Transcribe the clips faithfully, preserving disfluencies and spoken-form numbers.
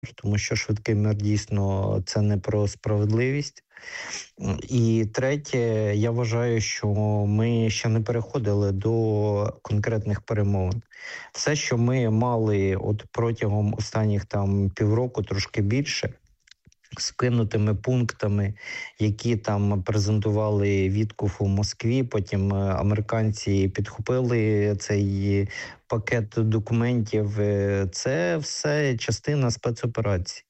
тому що швидкий мир дійсно це не про справедливість. І третє, я вважаю, що ми ще не переходили до конкретних перемовин. Все, що ми мали от протягом останніх там півроку, трошки більше, з кинутими пунктами, які там презентували Віткоф у Москві, потім американці підхопили цей пакет документів. Це все частина спецоперації.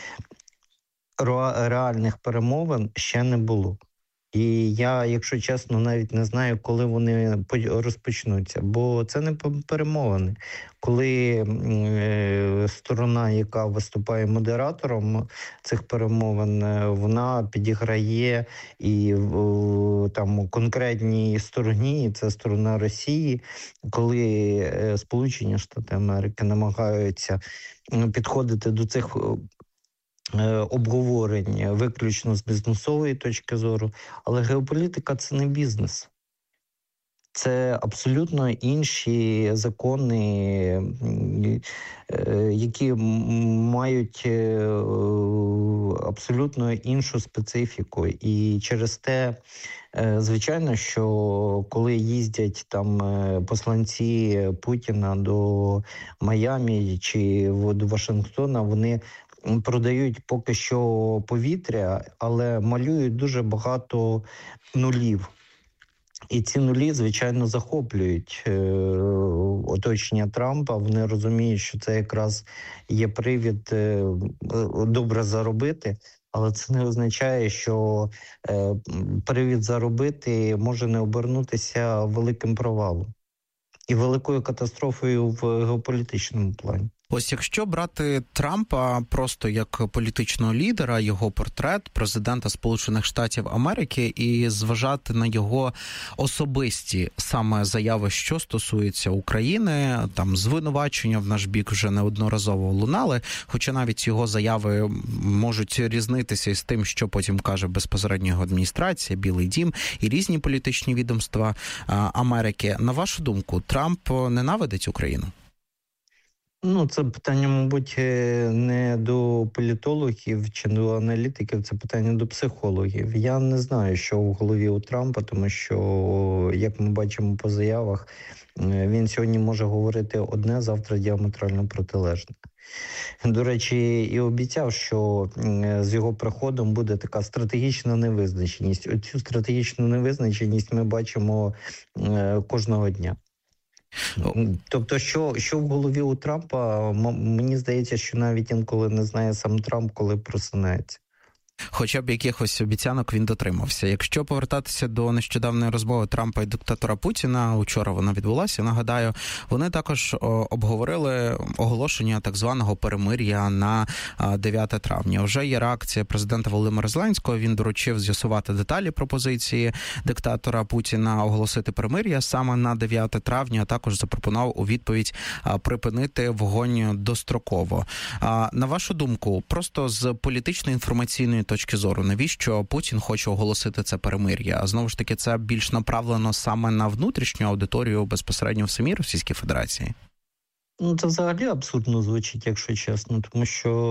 Реальних перемовин ще не було. І я, якщо чесно, навіть не знаю, коли вони розпочнуться. Бо це не перемовини. Коли е, сторона, яка виступає модератором цих перемовин, вона підіграє і в там конкретній стороні, і це сторона Росії, коли Сполучені Штати Америки намагаються підходити до цих обговорень виключно з бізнесової точки зору, але геополітика – це не бізнес. Це абсолютно інші закони, які мають абсолютно іншу специфіку. І через те, звичайно, що коли їздять там посланці Путіна до Майамі чи до Вашингтона, вони продають поки що повітря, але малюють дуже багато нулів. І ці нулі, звичайно, захоплюють е, оточення Трампа. Вони розуміють, що це якраз є привід е, добре заробити, але це не означає, що е, привід заробити може не обернутися великим провалом і великою катастрофою в геополітичному плані. Ось якщо брати Трампа просто як політичного лідера, його портрет президента Сполучених Штатів Америки, і зважати на його особисті саме заяви, що стосуються України, там звинувачення в наш бік вже неодноразово лунали, хоча навіть його заяви можуть різнитися із тим, що потім каже безпосередньо його адміністрація, Білий дім і різні політичні відомства Америки. На вашу думку, Трамп ненавидить Україну? Ну, це питання, мабуть, не до політологів чи до аналітиків, це питання до психологів. Я не знаю, що в голові у Трампа, тому що, як ми бачимо по заявах, він сьогодні може говорити одне, завтра діаметрально протилежне. До речі, і обіцяв, що з його приходом буде така стратегічна невизначеність. Оцю стратегічну невизначеність ми бачимо кожного дня. Тобто, що, що в голові у Трампа, мені здається, що навіть інколи не знає сам Трамп, коли просинається. Хоча б якихось обіцянок він дотримався. Якщо повертатися до нещодавної розмови Трампа і диктатора Путіна, учора вона відбулася, нагадаю, вони також обговорили оголошення так званого перемир'я на дев'яте травня. Вже є реакція президента Володимира Зеленського, він доручив з'ясувати деталі пропозиції диктатора Путіна оголосити перемир'я саме на дев'яте травня, а також запропонував у відповідь припинити вогонь достроково. На вашу думку, просто з політичної інформаційної точки зору, навіщо Путін хоче оголосити це перемир'я? А знову ж таки, це більш направлено саме на внутрішню аудиторію безпосередньо в самій Російській Федерації? Ну, це взагалі абсурдно звучить, якщо чесно, тому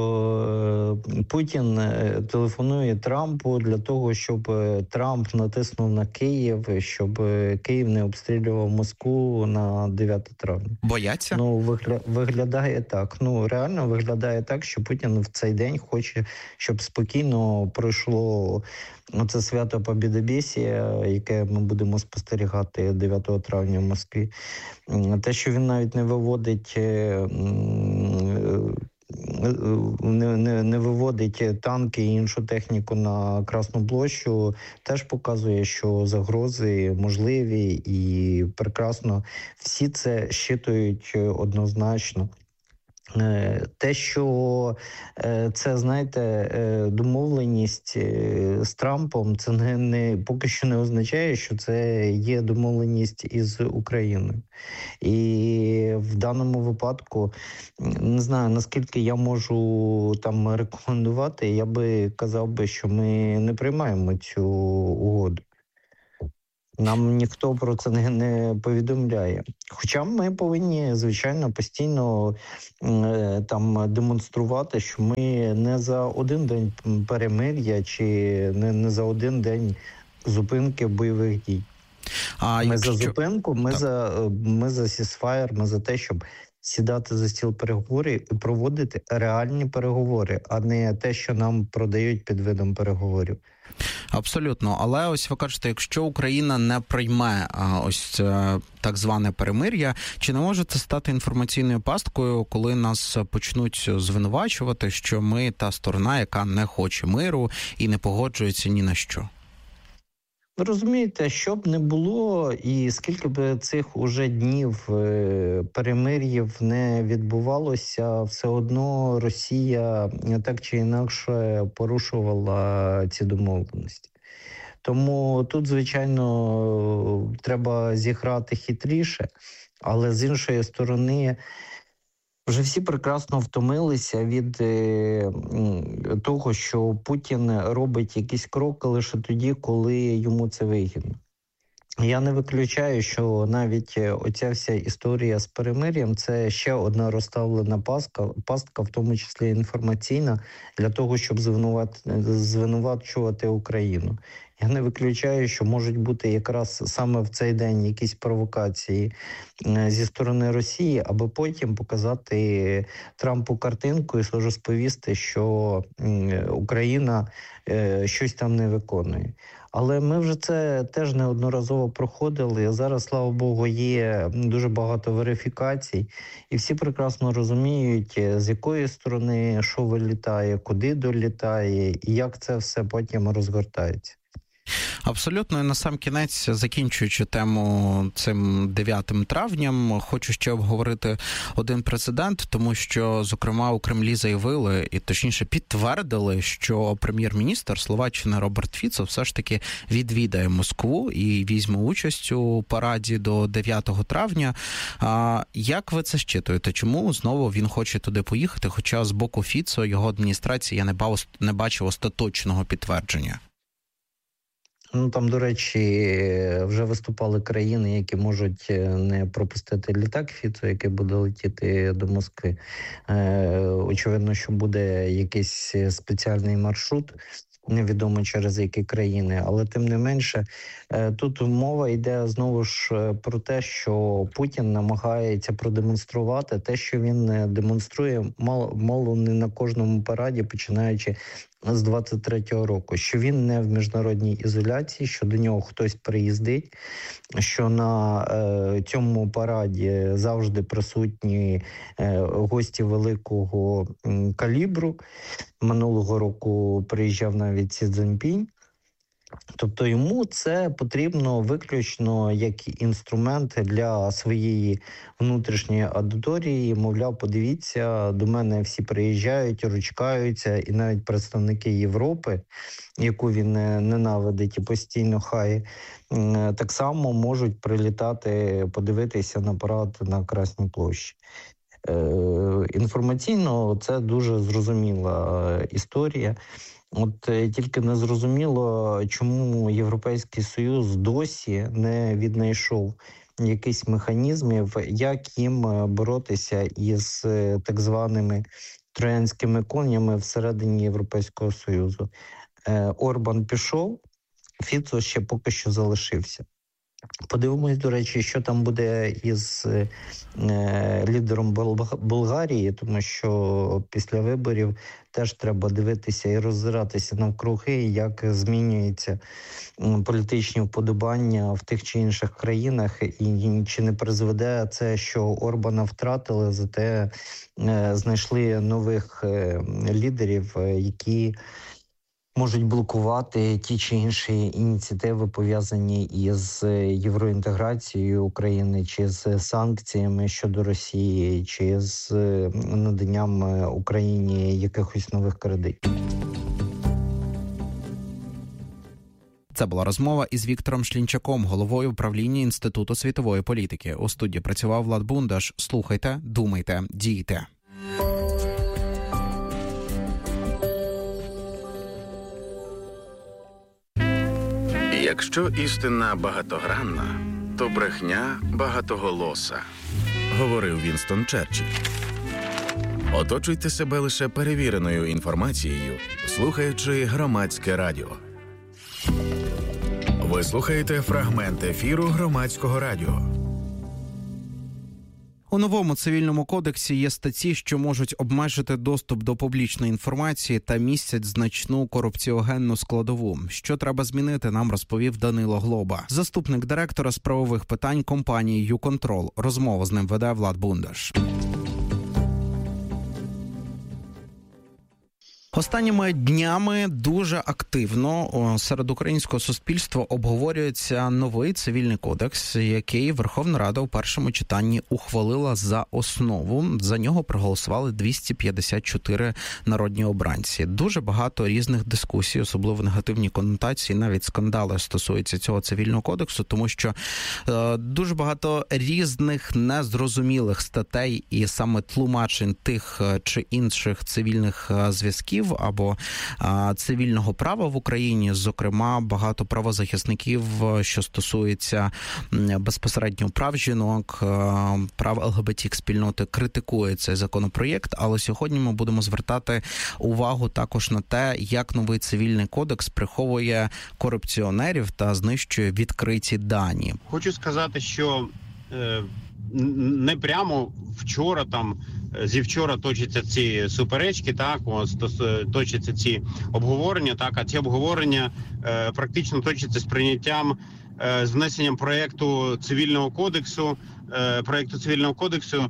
що Путін телефонує Трампу для того, щоб Трамп натиснув на Київ, щоб Київ не обстрілював Москву на дев'яте травня. Бояться? Ну, вигля... виглядає так. Ну, реально виглядає так, що Путін в цей день хоче, щоб спокійно пройшло оце свято Побєдобєсія, яке ми будемо спостерігати дев'ятого травня в Москві. Те, що він навіть не виводить Не, не, не виводить танки і іншу техніку на Красну площу, теж показує, що загрози можливі і прекрасно всі це щитують однозначно. Те, що це, знаєте, домовленість з Трампом, це не, не поки що не означає, що це є домовленість із Україною. І в даному випадку, не знаю, наскільки я можу там рекомендувати, я би казав би, що ми не приймаємо цю угоду. Нам ніхто про це не, не повідомляє. Хоча ми повинні, звичайно, постійно е, там демонструвати, що ми не за один день перемир'я чи не, не за один день зупинки бойових дій. А ми якщо... за зупинку, ми так. за ми за сісфаєр, ми за те, щоб сідати за стіл переговорів і проводити реальні переговори, а не те, що нам продають під видом переговорів. Абсолютно. Але ось ви кажете, якщо Україна не прийме а, ось а, так зване перемир'я, чи не може це стати інформаційною пасткою, коли нас почнуть звинувачувати, що ми та сторона, яка не хоче миру і не погоджується ні на що? Ви розумієте, що б не було, і скільки б цих уже днів перемир'їв не відбувалося, все одно Росія так чи інакше порушувала ці домовленості. Тому тут, звичайно, треба зіграти хитріше, але з іншої сторони, вже всі прекрасно втомилися від е, того, що Путін робить якісь кроки лише тоді, коли йому це вигідно. Я не виключаю, що навіть оця вся історія з перемир'ям – це ще одна розставлена пастка, пастка, в тому числі інформаційна, для того, щоб звинуват, звинувачувати Україну. Я не виключаю, що можуть бути якраз саме в цей день якісь провокації зі сторони Росії, аби потім показати Трампу картинку і розповісти, що Україна щось там не виконує. Але ми вже це теж неодноразово проходили. Зараз, слава Богу, є дуже багато верифікацій. І всі прекрасно розуміють, з якої сторони що вилітає, куди долітає і як це все потім розгортається. Абсолютно. І на сам кінець, закінчуючи тему цим дев'ятим травням, хочу ще обговорити один прецедент, тому що, зокрема, у Кремлі заявили, і точніше підтвердили, що прем'єр-міністр Словаччини Роберт Фіцо все ж таки відвідає Москву і візьме участь у параді до дев'ятого травня. А як ви це щитуєте? Чому знову він хоче туди поїхати, хоча з боку Фіцо, його адміністрації, я не бачив остаточного підтвердження? Ну, там, до речі, вже виступали країни, які можуть не пропустити літак Фіцо, який буде летіти до Москви. Е, очевидно, що буде якийсь спеціальний маршрут, невідомо через які країни, але тим не менше, тут мова йде знову ж про те, що Путін намагається продемонструвати те, що він демонструє мало, мало не на кожному параді, починаючи з двадцять третього року, що він не в міжнародній ізоляції, що до нього хтось приїздить, що на е, цьому параді завжди присутні е, гості великого м, калібру. Минулого року приїжджав навіть Сі Цзіньпінь. Тобто йому це потрібно виключно як інструмент для своєї внутрішньої аудиторії. Мовляв, подивіться, до мене всі приїжджають, ручкаються, і навіть представники Європи, яку він ненавидить і постійно хає, так само можуть прилітати, подивитися на парад на Красній площі. Інформаційно це дуже зрозуміла історія. От тільки не зрозуміло, чому Європейський Союз досі не віднайшов якихось механізмів, як їм боротися із так званими троянськими конями всередині Європейського Союзу. Орбан пішов, Фіцо ще поки що залишився. Подивимось, до речі, що там буде із е, лідером Болгарії, тому що після виборів теж треба дивитися і роззиратися навкруги, як змінюються політичні вподобання в тих чи інших країнах, і чи не призведе це, що Орбана втратили, зате е, знайшли нових е, лідерів, які можуть блокувати ті чи інші ініціативи, пов'язані із євроінтеграцією України, чи з санкціями щодо Росії, чи з наданням Україні якихось нових кредитів. Це була розмова із Віктором Шлінчаком, головою управління Інституту світової політики. У студії працював Влад Бундаш. Слухайте, думайте, дійте. Якщо істина багатогранна, то брехня багатоголоса, говорив Вінстон Черчилль. Оточуйте себе лише перевіреною інформацією, слухаючи Громадське радіо. Ви слухаєте фрагмент ефіру Громадського радіо. У новому цивільному кодексі є статті, що можуть обмежити доступ до публічної інформації та містять значну корупціогенну складову. Що треба змінити, нам розповів Данило Глоба, заступник директора з правових питань компанії «Юконтрол». Розмову з ним веде Влад Бундаш. Останніми днями дуже активно серед українського суспільства обговорюється новий цивільний кодекс, який Верховна Рада у першому читанні ухвалила за основу. За нього проголосували двісті п'ятдесят чотири народні обранці. Дуже багато різних дискусій, особливо негативні конотації, навіть скандали стосуються цього цивільного кодексу, тому що е, дуже багато різних незрозумілих статей і саме тлумачень тих чи інших цивільних зв'язків або а, цивільного права в Україні, зокрема, багато правозахисників, що стосується безпосередньо прав жінок, прав ЛГБТ-спільноти, критикує цей законопроєкт, але сьогодні ми будемо звертати увагу також на те, як новий цивільний кодекс приховує корупціонерів та знищує відкриті дані. Хочу сказати, що е, не прямо вчора там зі вчора точаться ці суперечки, так, ось точаться ці обговорення, так, а ці обговорення е, практично точаться з прийняттям, е, з внесенням проєкту цивільного кодексу, е, проєкту цивільного кодексу,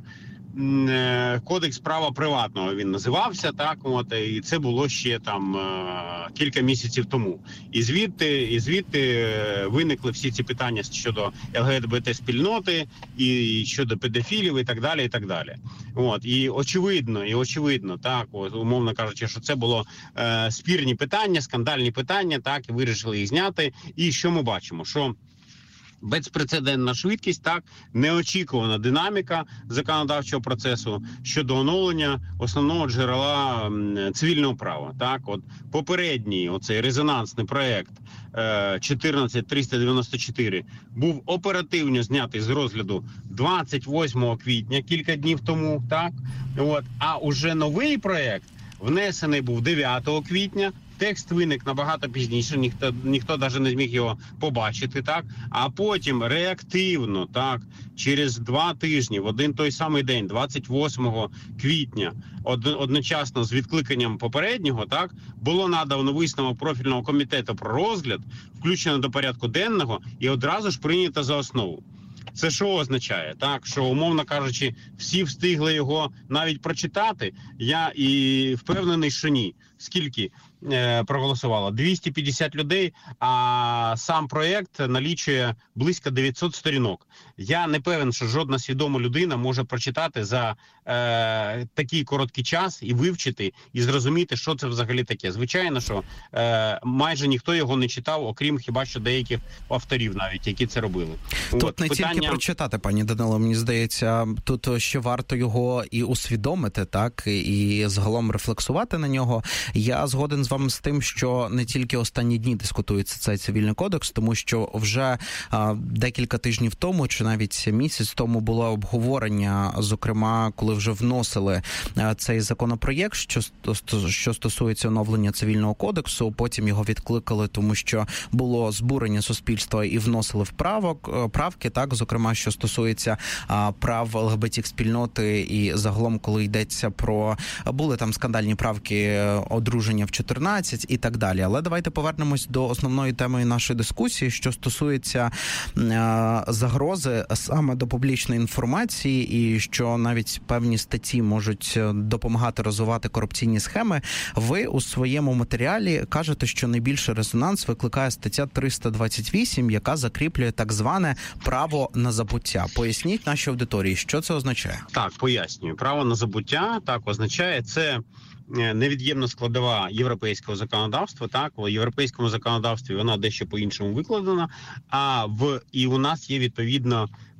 е, кодекс права приватного він називався, так, от, і це було ще там е, кілька місяців тому. І звідти, і звідти виникли всі ці питання щодо ЛГБТ-спільноти, і щодо педофілів, і так далі, і так далі. От, і очевидно, і очевидно, так, от, умовно кажучи, що це було е, спірні питання, скандальні питання, так, і вирішили їх зняти. І що ми бачимо? Що безпрецедентна швидкість, так, неочікувана динаміка законодавчого процесу щодо оновлення основного джерела цивільного права. Так, от попередній оцей резонансний проект чотирнадцять триста дев'яносто чотири був оперативно знятий з розгляду двадцять восьмого квітня, кілька днів тому, так, от, а уже новий проект внесений був дев'ятого квітня. Текст виник набагато пізніше, ніхто ніхто навіть не зміг його побачити, так? А потім реактивно, так, через два тижні, в один той самий день, двадцять восьмого квітня, од, одночасно з відкликанням попереднього, так, було надано висновок профільного комітету про розгляд, включено до порядку денного і одразу ж прийнято за основу. Це що означає? Так, що, умовно кажучи, всі встигли його навіть прочитати. Я і впевнений, що ні. Скільки е, проголосувало? двісті п'ятдесят людей, а сам проєкт налічує близько дев'ятсот сторінок. Я не певен, що жодна свідома людина може прочитати за е, такий короткий час і вивчити, і зрозуміти, що це взагалі таке. Звичайно, що е, майже ніхто його не читав, окрім хіба що деяких авторів навіть, які це робили. Тут От, не питання... тільки прочитати, пані Данило, мені здається, тут ще варто його і усвідомити, так, і загалом рефлексувати на нього. Я згоден з вами з тим, що не тільки останні дні дискутується цей цивільний кодекс, тому що вже а, декілька тижнів тому, чи навіть місяць тому було обговорення, зокрема, коли вже вносили а, цей законопроєкт, що, що стосується оновлення цивільного кодексу, потім його відкликали, тому що було збурення суспільства і вносили в правок, правки, так, зокрема, що стосується а, прав ЛГБТ-спільноти і загалом, коли йдеться про, були там скандальні правки одруження в чотирнадцять і так далі. Але давайте повернемось до основної теми нашої дискусії, що стосується е, загрози саме до публічної інформації і що навіть певні статті можуть допомагати розвивати корупційні схеми. Ви у своєму матеріалі кажете, що найбільший резонанс викликає стаття триста двадцять вісім, яка закріплює так зване право на забуття. Поясніть нашій аудиторії, що це означає? Так, пояснюю. Право на забуття, так, означає, це невід'ємна складова європейського законодавства. Так, у європейському законодавстві вона дещо по-іншому викладена, а в і у нас є відповідно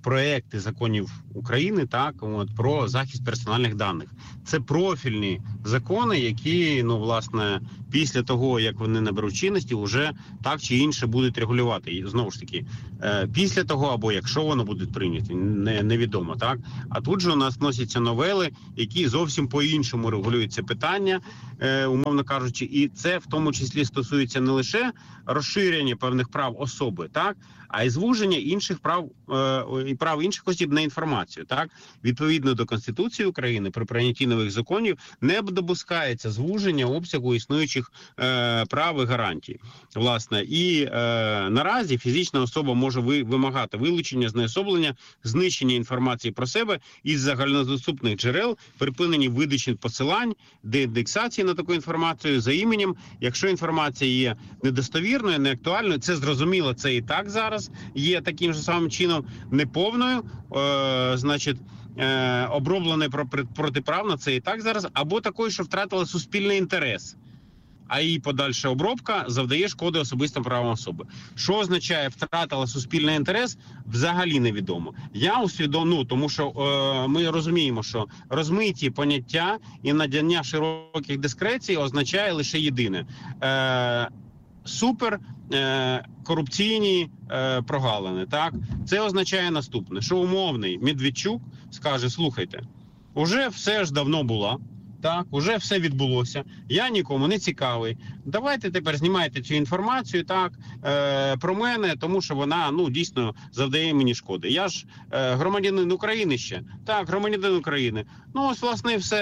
проекти законів України, так, от, про захист персональних даних. Це профільні закони, які, ну, власне, після того, як вони наберуть чинності, вже так чи інше будуть регулювати. І, знову ж таки, після того, або якщо воно буде прийнято, не, невідомо, так. А тут же у нас вносяться новели, які зовсім по-іншому регулюють це питання, умовно кажучи, і це в тому числі стосується не лише розширення певних прав особи, так, а й звуження інших прав і прав інших осіб на інформацію. Так, відповідно до Конституції України, при прийнятті нових законів не допускається звуження обсягу існуючих е, прав і гарантій. Власне, і е, наразі фізична особа може ви, вимагати вилучення, знеособлення, знищення інформації про себе із загальнодоступних джерел, припинення видачі посилань, деіндексації на таку інформацію за іменем. Якщо інформація є недостовірною, неактуальною, це зрозуміло, це і так зараз є таким же самим чином неповною, е, значить, е, обробленою протиправно, це і так зараз, або такою, що втратила суспільний інтерес, а її подальша обробка завдає шкоди особистим правам особи. Що означає втратила суспільний інтерес, взагалі невідомо. Я усвідомлю, ну, тому що е, ми розуміємо, що розмиті поняття і надання широких дискрецій означає лише єдине. Е, супер е, корупційні е, прогалини. Так? Це означає наступне, що умовний Медведчук скаже: слухайте, уже все ж давно було, так, уже все відбулося, я нікому не цікавий, давайте тепер знімайте цю інформацію, так, е, про мене, тому що вона, ну, дійсно завдає мені шкоди. Я ж е, громадянин України ще, так, громадянин України. Ну, ось, власне, і все.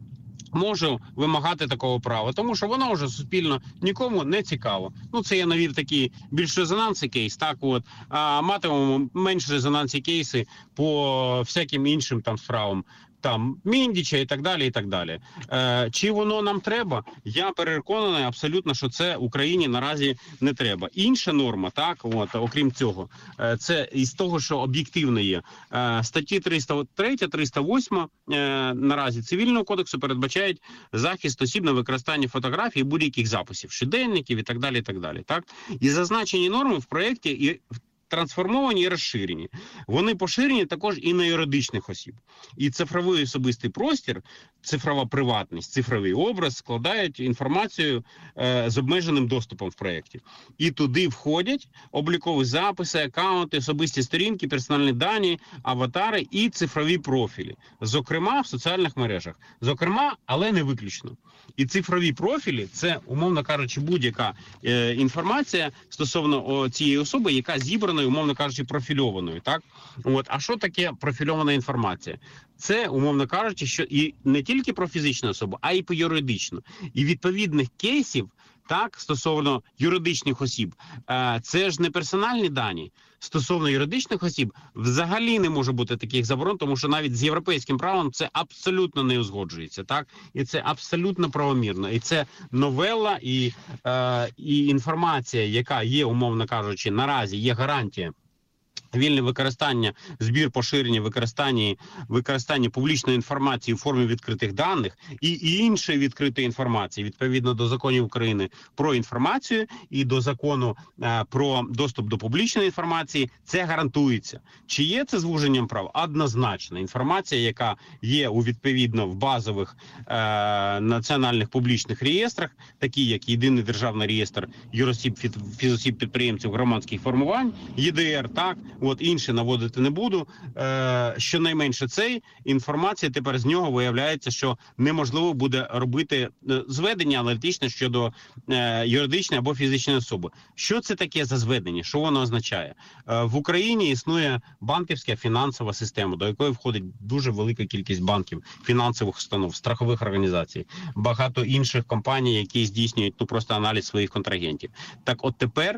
Можу вимагати такого права, тому що воно вже суспільно нікому не цікаво. Ну, це я навів такий більш резонансний кейс, так от, а матимемо менш резонансні кейси по всяким іншим там справам, там Міндіча і так далі, і так далі. Е, чи воно нам треба? Я переконаний абсолютно, що це Україні наразі не треба. Інша норма, так, от, окрім цього, е, це із того, що об'єктивно є. Е, статті триста три, триста вісім е, наразі Цивільного кодексу передбачають захист осіб на використання фотографій і будь-яких записів, щоденників і так далі, і так далі. Так? І зазначені норми в проєкті і трансформовані і розширені. Вони поширені також і на юридичних осіб. І цифровий особистий простір, цифрова приватність, цифровий образ складають інформацію е, з обмеженим доступом в проєкті. І туди входять облікові записи, акаунти, особисті сторінки, персональні дані, аватари і цифрові профілі. Зокрема, в соціальних мережах. Зокрема, але не виключно. І цифрові профілі – це, умовно кажучи, будь-яка е, інформація стосовно о, цієї особи, яка зібрана, умовно кажучи, профільованою, так? От, а що таке профільована інформація? Це, умовно кажучи, що і не тільки про фізичну особу, а й по юридично. І відповідних кейсів, так, стосовно юридичних осіб, це ж не персональні дані. Стосовно юридичних осіб взагалі не може бути таких заборон, тому що навіть з європейським правом це абсолютно не узгоджується, так? І це абсолютно правомірно. І це новела і, е, і інформація, яка є, умовно кажучи, наразі є гарантія. Вільне використання, збір, поширення, використання, використання публічної інформації у формі відкритих даних і, і іншої відкритої інформації, відповідно до законів України про інформацію і до закону е, про доступ до публічної інформації, це гарантується. Чи є це звуженням прав? Однозначно. Інформація, яка є у відповідно в базових е, національних публічних реєстрах, такі як Єдиний державний реєстр юросіб, фізосіб, підприємців, громадських формувань, Є Де Ер, так, от інше наводити не буду. Е, щонайменше цей інформація, тепер з нього виявляється, що неможливо буде робити зведення аналітичне щодо е, юридичної або фізичної особи. Що це таке за зведення? Що воно означає? Е, в Україні існує банківська фінансова система, до якої входить дуже велика кількість банків, фінансових установ, страхових організацій, багато інших компаній, які здійснюють ну, просто аналіз своїх контрагентів. Так от тепер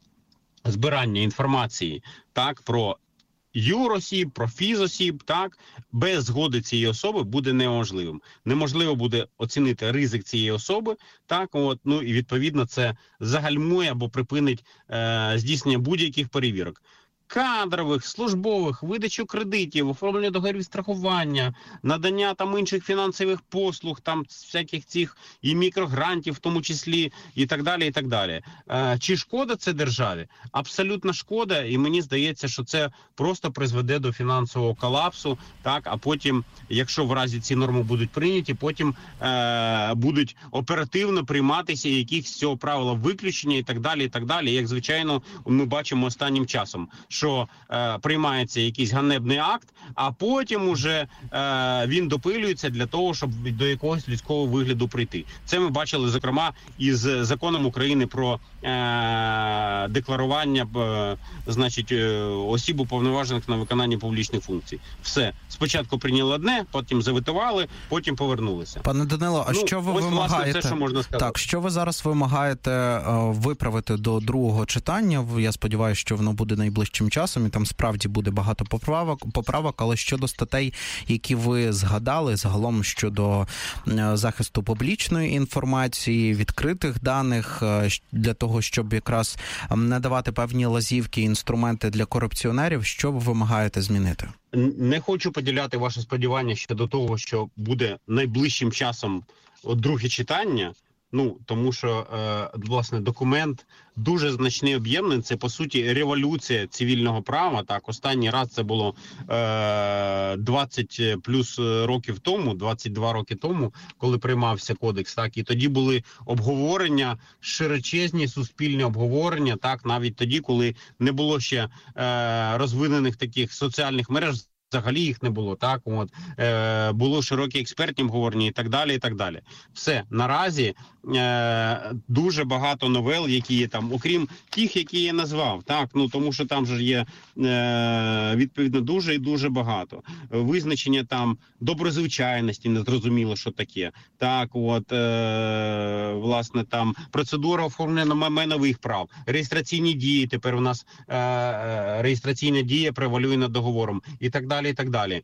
збирання інформації, так, про юросіб, про фізосіб, так, без згоди цієї особи буде неможливим. Неможливо буде оцінити ризик цієї особи, так, от, ну і відповідно це загальмує або припинить е, здійснення будь-яких перевірок. кадрових, службових, видачу кредитів, оформлення договорів страхування, надання там інших фінансових послуг, там всяких цих і мікрогрантів в тому числі, і так далі, і так далі. Е, чи шкода це державі? Абсолютно шкода, і мені здається, що це просто призведе до фінансового колапсу, так, а потім, якщо в разі ці норми будуть прийняті, потім е, будуть оперативно прийматися якісь з цього правила виключення і так далі, і так далі. Як, звичайно, ми бачимо останнім часом, що е, приймається якийсь ганебний акт, а потім уже е, він допилюється для того, щоб до якогось людського вигляду прийти. Це ми бачили, зокрема, із законом України про е, декларування е, значить, е, осіб, уповноважених на виконання публічних функцій. Все. Спочатку прийняли одне, потім заветували, потім повернулися. Пане Данило, а ну, що ви ось, вимагаєте? Власне, це, що можна сказати. Так, що ви зараз вимагаєте е, виправити до другого читання? Я сподіваюся, що воно буде найближчим часом, і там справді буде багато поправок, поправок, але щодо статей, які ви згадали, загалом щодо е, захисту публічної інформації, відкритих даних, е, для того, щоб якраз надавати певні лазівки, інструменти для корупціонерів, що ви вимагаєте змінити? Не хочу поділяти ваше сподівання щодо того, що буде найближчим часом друге читання. Ну, тому що, е, власне, документ дуже значний, об'ємний. Це, по суті, революція цивільного права. Так, останній раз це було е, двадцять плюс років тому, двадцять два роки тому, коли приймався кодекс. Так, і тоді були обговорення, широчезні суспільні обговорення, так, навіть тоді, коли не було ще е, розвинених таких соціальних мереж, взагалі їх не було, так, от, е, було широкі експертні обговорення і так далі, і так далі. Все, наразі е, дуже багато новел, які є там, окрім тих, які я назвав, так, ну, тому що там же є, е, відповідно, дуже і дуже багато. Визначення там доброзвичайності, не зрозуміло, що таке, так, от, е, власне, там, процедура оформлення майнових прав, реєстраційні дії, тепер у нас е, е, реєстраційна дія превалює над договором, і так далі. І так далі.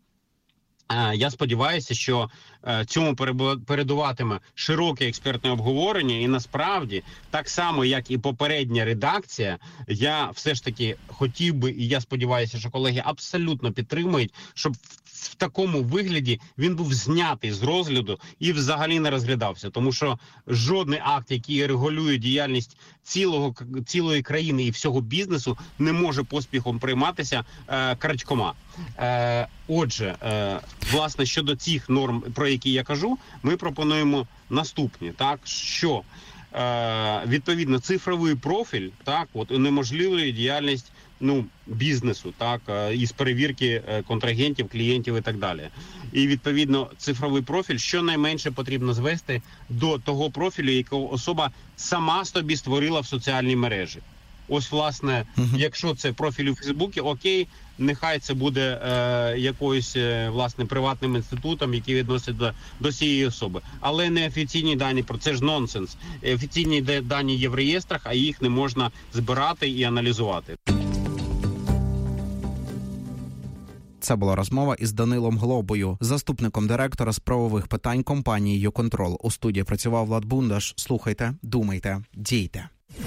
Я сподіваюся, що цьому передуватиме широке експертне обговорення, і насправді, так само, як і попередня редакція, я все ж таки хотів би, і я сподіваюся, що колеги абсолютно підтримують, щоб в такому вигляді він був знятий з розгляду і взагалі не розглядався. Тому що жодний акт, який регулює діяльність цілого, цілої країни і всього бізнесу, не може поспіхом прийматися е, крадькома. Е, отже, е, власне, щодо цих норм, про які я кажу, ми пропонуємо наступні, так, що е, відповідно цифровий профіль, так, от унеможливлює діяльність, ну, бізнесу, так, із перевірки контрагентів, клієнтів і так далі. І, відповідно, цифровий профіль щонайменше потрібно звести до того профілю, якого особа сама собі створила в соціальній мережі. Ось, власне, uh-huh. якщо це профіль у Фейсбуці, окей, нехай це буде е, якоюсь, е, власне, приватним інститутом, який відносить до, до цієї особи. Але не офіційні дані, про це ж нонсенс. Офіційні дані є в реєстрах, а їх не можна збирати і аналізувати. Це була розмова із Данилом Глобою, заступником директора з правових питань компанії «Юконтрол». У студії працював Влад Бундаш. Слухайте, думайте, дійте.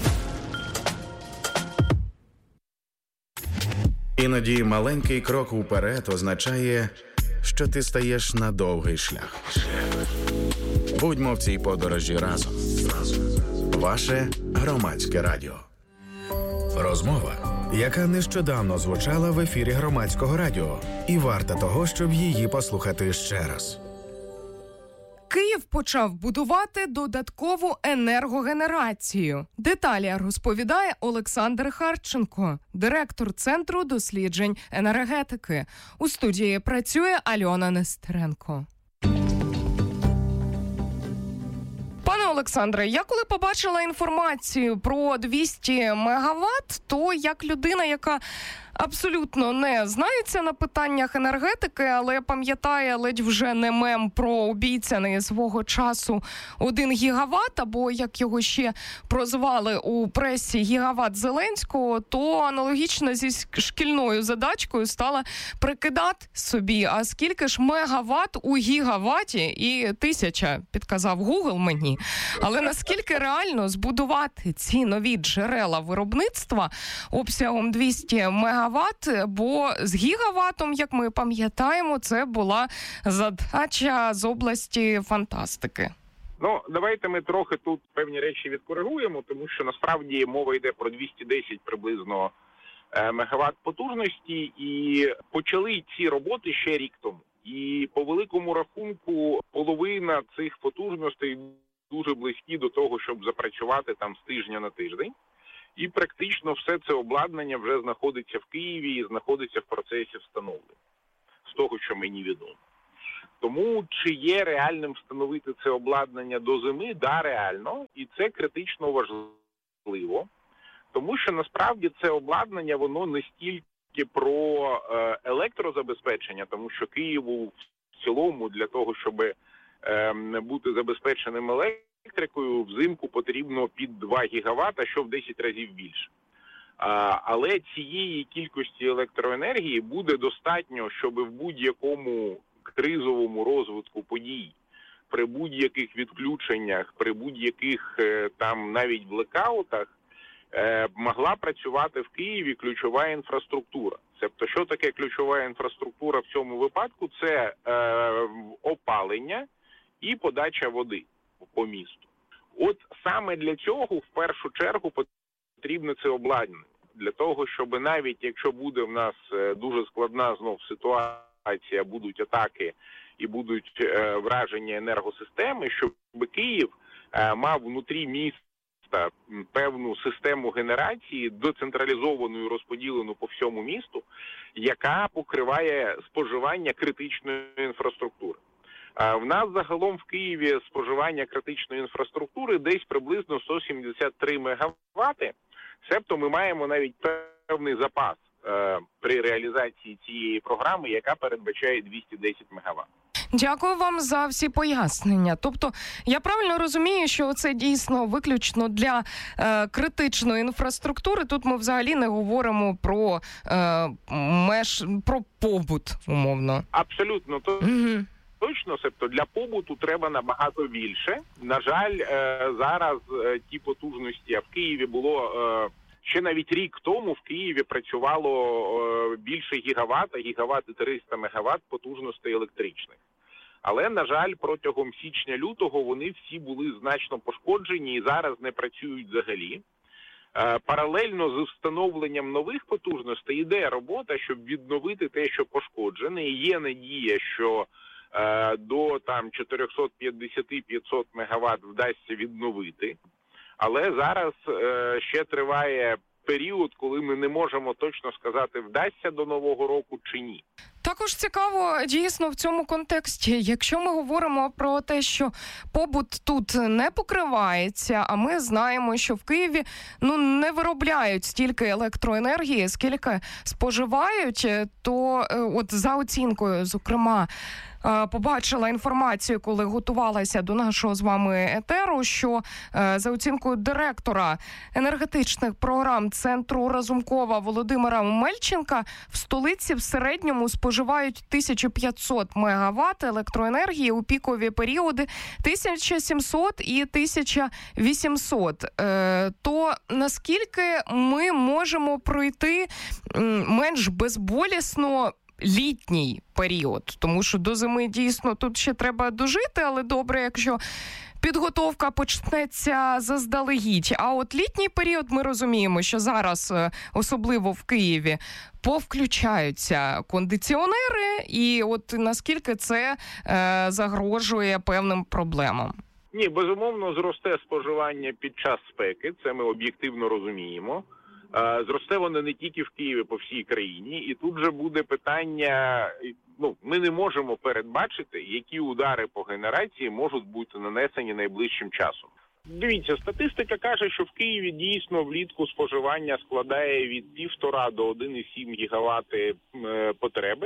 Іноді маленький крок уперед означає, що ти стаєш на довгий шлях. Будьмо в цій подорожі разом. Ваше Громадське радіо. Розмова, яка нещодавно звучала в ефірі Громадського радіо, і варта того, щоб її послухати ще раз. Київ почав будувати додаткову енергогенерацію. Деталі розповідає Олександр Харченко, директор Центру досліджень енергетики. У студії працює Альона Нестеренко. Пане Олександре, я коли побачила інформацію про двісті мегаватт, то як людина, яка абсолютно не знається на питаннях енергетики, але пам'ятає ледь вже не мем про обіцяний свого часу один гігават, або як його ще прозвали у пресі гігават Зеленського, то аналогічно зі шкільною задачкою стала прикидати собі, а скільки ж мегаватт у гігаваті, і тисяча, підказав Google мені. Але наскільки реально збудувати ці нові джерела виробництва обсягом двісті мегаватт мегаватт, бо з гігаватом, як ми пам'ятаємо, це була задача з області фантастики. Ну, давайте ми трохи тут певні речі відкоригуємо, тому що насправді мова йде про двісті десять приблизно мегаватт потужності, і почали ці роботи ще рік тому. І по великому рахунку половина цих потужностей дуже близькі до того, щоб запрацювати там з тижня на тиждень. І практично все це обладнання вже знаходиться в Києві і знаходиться в процесі встановлення, з того, що мені відомо. Тому чи є реальним встановити це обладнання до зими? Да, реально. І це критично важливо. Тому що насправді це обладнання, воно не стільки про електрозабезпечення, тому що Києву в цілому для того, щоб бути забезпеченим електрикою, взимку потрібно під два гігавата, що в десять разів більше. Але цієї кількості електроенергії буде достатньо, щоб в будь-якому кризовому розвитку подій, при будь-яких відключеннях, при будь-яких там навіть блекаутах, могла працювати в Києві ключова інфраструктура. Тобто, що таке ключова інфраструктура в цьому випадку? Це е, опалення і подача води по місту. От саме для цього в першу чергу потрібне це обладнання. Для того, щоб навіть якщо буде в нас дуже складна знов ситуація, будуть атаки і будуть е, враження енергосистеми, щоб Київ е, мав внутрі міста певну систему генерації, децентралізовану і розподілену по всьому місту, яка покриває споживання критичної інфраструктури. В нас загалом в Києві споживання критичної інфраструктури десь приблизно сто сімдесят три мегавати, себто ми маємо навіть певний запас е, при реалізації цієї програми, яка передбачає двісті десять мегават. Дякую вам за всі пояснення. Тобто, я правильно розумію, що це дійсно виключно для е, критичної інфраструктури. Тут ми взагалі не говоримо про е, меж, про побут, умовно. Абсолютно. То... Угу. Точно, тобто для побуту треба набагато більше. На жаль, е, зараз е, ті потужності, а в Києві було... Е, ще навіть рік тому в Києві працювало е, більше гігавата, гігават і триста мегават потужностей електричних. Але, на жаль, протягом січня-лютого вони всі були значно пошкоджені і зараз не працюють взагалі. Е, паралельно з встановленням нових потужностей йде робота, щоб відновити те, що пошкоджене. І є надія, що е, до там чотириста п'ятдесят - п'ятсот мегават вдасться відновити. Але зараз е, ще триває період, коли ми не можемо точно сказати, вдасться до Нового року чи ні. Також цікаво, дійсно, в цьому контексті, якщо ми говоримо про те, що побут тут не покривається, а ми знаємо, що в Києві ну не виробляють стільки електроенергії, скільки споживають, то от за оцінкою, зокрема, побачила інформацію, коли готувалася до нашого з вами етеру, що за оцінкою директора енергетичних програм Центру Разумкова Володимира Мельченка в столиці в середньому споживають тисячу п'ятсот мегават електроенергії у пікові періоди тисяча сімсот і тисяча вісімсот. То наскільки ми можемо пройти менш безболісно літній період, тому що до зими дійсно тут ще треба дожити, але добре, якщо підготовка почнеться заздалегідь. А от літній період ми розуміємо, що зараз, особливо в Києві, повключаються кондиціонери, і от наскільки це е, загрожує певним проблемам? Ні, безумовно, зросте споживання під час спеки, це ми об'єктивно розуміємо. Зросте воно не тільки в Києві, по всій країні. І тут же буде питання, ну, ми не можемо передбачити, які удари по генерації можуть бути нанесені найближчим часом. Дивіться, статистика каже, що в Києві дійсно влітку споживання складає від півтора до один цілих сім гігавати потреби.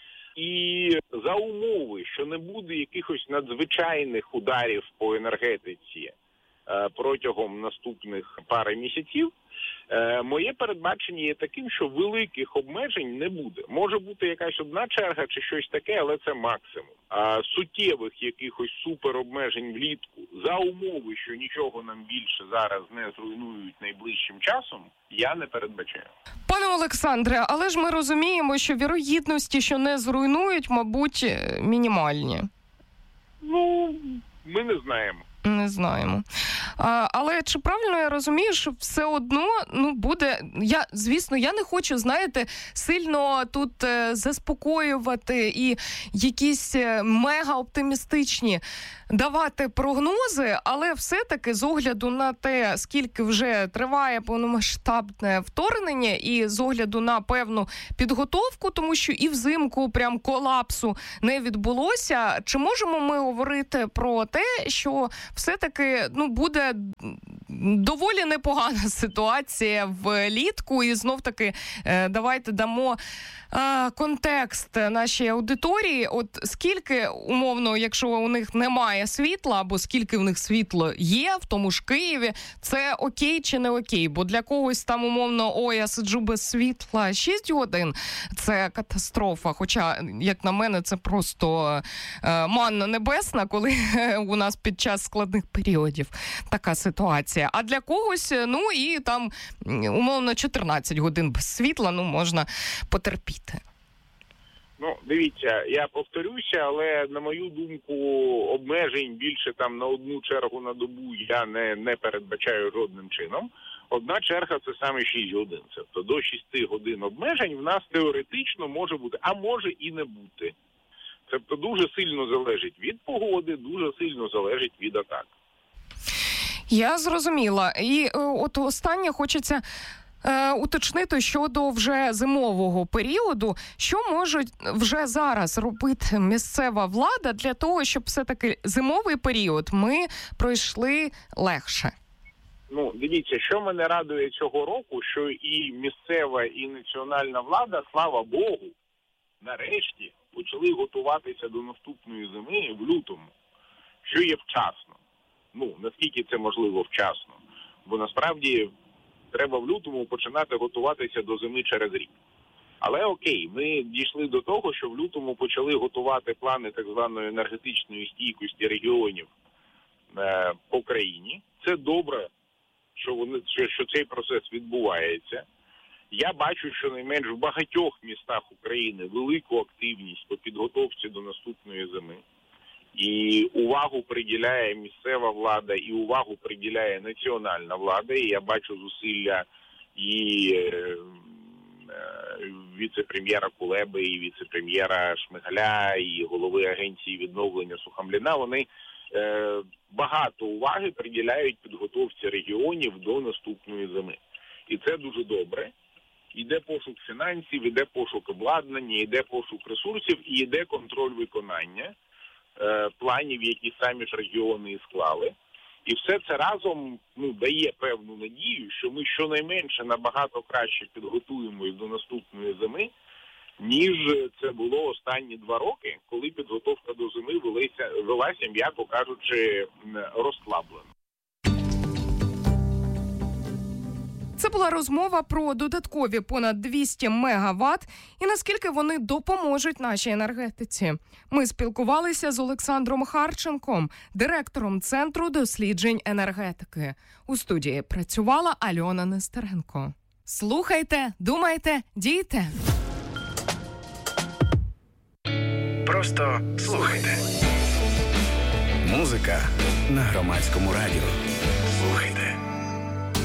І за умови, що не буде якихось надзвичайних ударів по енергетиці протягом наступних пари місяців, моє передбачення є таким, що великих обмежень не буде. Може бути якась одна черга чи щось таке, але це максимум. А суттєвих якихось суперобмежень влітку, за умови, що нічого нам більше зараз не зруйнують найближчим часом, я не передбачаю. Пане Пане Олександре, але ж ми розуміємо, що вірогідності, що не зруйнують, мабуть, мінімальні. Ну, ми не знаємо. Не знаємо. А, але чи правильно я розумію, що все одно, ну, буде... Я, звісно, я не хочу, знаєте, сильно тут е, заспокоювати і якісь е, мега-оптимістичні давати прогнози, але все-таки з огляду на те, скільки вже триває повномасштабне вторгнення і з огляду на певну підготовку, тому що і взимку прям колапсу не відбулося, чи можемо ми говорити про те, що все-таки, ну, буде доволі непогана ситуація влітку, і знов-таки давайте дамо контекст нашій аудиторії. От скільки, умовно, якщо у них немає світла, або скільки в них світло є, в тому ж Києві, це окей чи не окей? Бо для когось там, умовно, ой, я сиджу без світла шість годин, це катастрофа. Хоча, як на мене, це просто е, манна небесна, коли у нас під час складних періодів така ситуація. А для когось, ну, і там, умовно, чотирнадцять годин без світла, ну, можна потерпіти. Ну, дивіться, я повторюся, але, на мою думку, обмежень більше там на одну чергу на добу я не, не передбачаю жодним чином. Одна черга – це саме шість годин. Тобто до шість годин обмежень в нас теоретично може бути, а може і не бути. Тобто дуже сильно залежить від погоди, дуже сильно залежить від атак. Я зрозуміла. І от останнє хочеться е, уточнити щодо вже зимового періоду. Що можуть вже зараз робити місцева влада для того, щоб все-таки зимовий період ми пройшли легше? Ну, дивіться, що мене радує цього року, що і місцева, і національна влада, слава Богу, нарешті почали готуватися до наступної зими в лютому, що є вчасно. Ну, наскільки це можливо вчасно. Бо насправді треба в лютому починати готуватися до зими через рік. Але окей, ми дійшли до того, що в лютому почали готувати плани так званої енергетичної стійкості регіонів е, по країні. Це добре, що, вони, що, що цей процес відбувається. Я бачу, що найменш в багатьох містах України велику активність по підготовці до наступної зими. І увагу приділяє місцева влада, і увагу приділяє національна влада. І я бачу зусилля і е, віце-прем'єра Кулеби, і віце-прем'єра Шмигаля, і голови Агенції відновлення Сухомлина. Вони е, багато уваги приділяють підготовці регіонів до наступної зими. І це дуже добре. Іде пошук фінансів, іде пошук обладнання, іде пошук ресурсів і іде контроль виконання планів, які самі ж регіони і склали. І все це разом, ну, дає певну надію, що ми щонайменше набагато краще підготуємось до наступної зими, ніж це було останні два роки, коли підготовка до зими велася, велася, м'яко кажучи, розслаблено. Це була розмова про додаткові понад двісті мегаватт і наскільки вони допоможуть нашій енергетиці. Ми спілкувалися з Олександром Харченком, директором Центру досліджень енергетики. У студії працювала Альона Нестеренко. Слухайте, думайте, дійте. Просто слухайте. Музика на Громадському радіо. Слухайте.